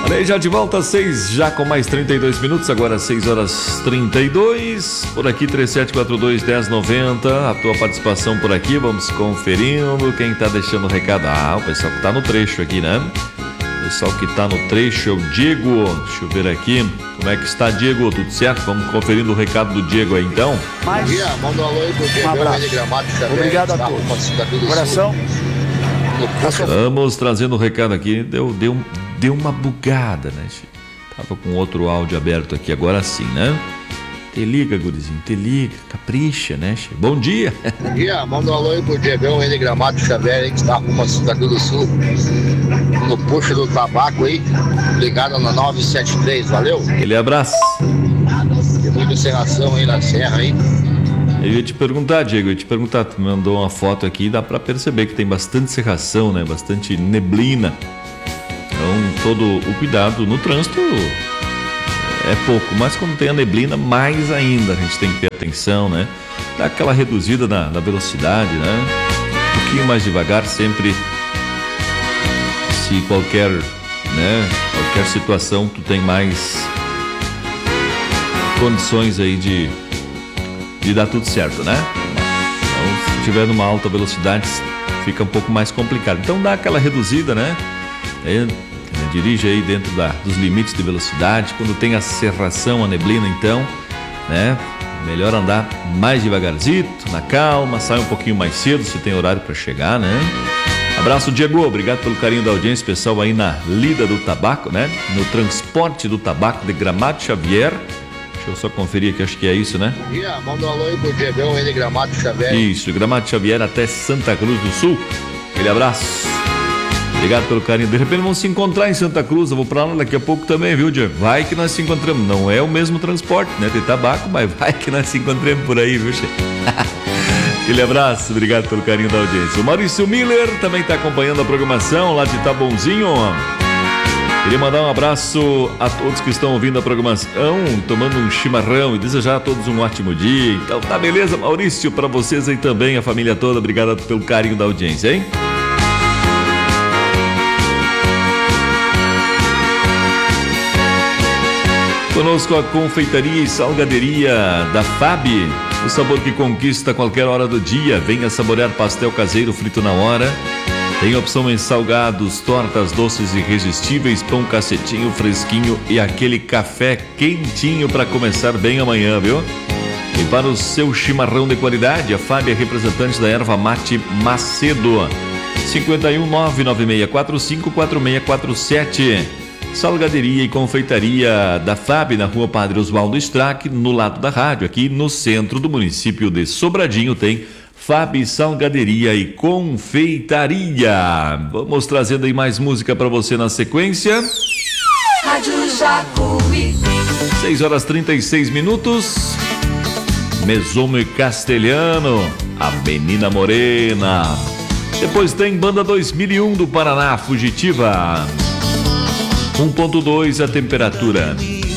Aí já de volta, 6 já com mais 32 minutos, agora 6h32. Por aqui, 3742-1090. A tua participação por aqui, vamos conferindo. Quem tá deixando o recado? O pessoal que tá no trecho aqui, né? O pessoal que tá no trecho é o Diego. Deixa eu ver aqui. Como é que está, Diego? Tudo certo? Vamos conferindo o recado do Diego aí, então. Bom dia, manda um alô aí pro Diego. Um abraço. Obrigado a todos. Coração. Vamos trazendo o recado aqui. Deu uma bugada, né? Tava com outro áudio aberto aqui, agora sim, né? Te liga, gurizinho, te liga, capricha, né? Bom dia. Bom dia, manda um alô aí pro Diegão aí de Gramado Xavier aí, que está rumo a Santa Cruz do Sul. No puxo do tabaco aí, ligado na 973, valeu? Aquele abraço. Tem muita encerração aí na serra aí. Eu ia te perguntar, Diego, tu mandou uma foto aqui, dá pra perceber que tem bastante cerração, né? Bastante neblina. Então, todo o cuidado no trânsito é pouco, mas quando tem a neblina, mais ainda a gente tem que ter atenção, né? Dá aquela reduzida na velocidade, né? Um pouquinho mais devagar, sempre. Se qualquer situação, tu tem mais condições aí de dar tudo certo, né? Então, se tiver numa alta velocidade, fica um pouco mais complicado. Então, dá aquela reduzida, né? Dirige aí dentro dos limites de velocidade. Quando tem a cerração, a neblina, então, né? Melhor andar mais devagarzinho, na calma, sai um pouquinho mais cedo se tem horário para chegar, né? Abraço, Diego, obrigado pelo carinho da audiência, pessoal aí na lida do tabaco, né? No transporte do tabaco de Gramado Xavier. Deixa eu só conferir aqui, acho que é isso, né? Bom dia, manda um alô aí pro Diegão aí de Gramado Xavier. Isso, Gramado Xavier até Santa Cruz do Sul. Aquele abraço. Obrigado pelo carinho. De repente vamos se encontrar em Santa Cruz. Eu vou pra lá daqui a pouco também, viu, Diego? Vai que nós se encontramos. Não é o mesmo transporte, né? Tem tabaco, mas vai que nós se encontramos por aí, viu, Che? Aquele abraço. Obrigado pelo carinho da audiência. O Maurício Miller também está acompanhando a programação lá de Taboãozinho. Queria mandar um abraço a todos que estão ouvindo a programação, tomando um chimarrão e desejar a todos um ótimo dia. Então tá beleza, Maurício, para vocês aí também, a família toda. Obrigado pelo carinho da audiência, hein? Conosco a confeitaria e salgaderia da FAB, o sabor que conquista a qualquer hora do dia. Venha saborear pastel caseiro frito na hora. Tem opção em salgados, tortas, doces irresistíveis, pão cacetinho fresquinho e aquele café quentinho para começar bem amanhã, viu? E para o seu chimarrão de qualidade, a FAB é representante da erva mate Macedo. 51996454647. Salgaderia e confeitaria da FAB na rua Padre Oswaldo Strack, no lado da rádio, aqui no centro do município de Sobradinho, tem FAB Salgaderia e Confeitaria. Vamos trazendo aí mais música para você na sequência. Rádio Jacuí. 6h36. Mesomo e Castelhano, a Menina Morena. Depois tem Banda 2001 do Paraná, Fugitiva. 1.2 a temperatura.